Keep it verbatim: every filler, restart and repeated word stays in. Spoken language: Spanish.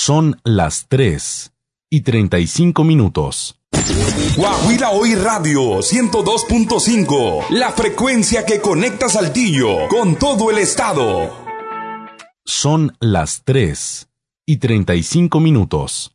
Son las tres y treinta y cinco minutos. Guajira Hoy Radio ciento dos punto cinco, la frecuencia que conecta Saltillo con todo el estado. Son las tres y treinta y cinco minutos.